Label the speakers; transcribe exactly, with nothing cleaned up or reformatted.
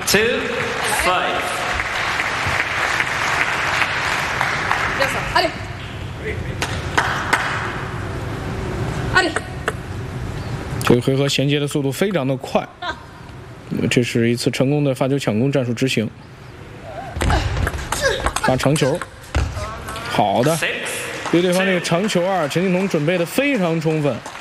Speaker 1: two, five.
Speaker 2: あれ。あれ。
Speaker 3: 这个回合衔接的速度非常的快，这是一次成功的发球抢攻战术执行。发长球，好的，对对方这个长球二，陈靖童准备的非常充分。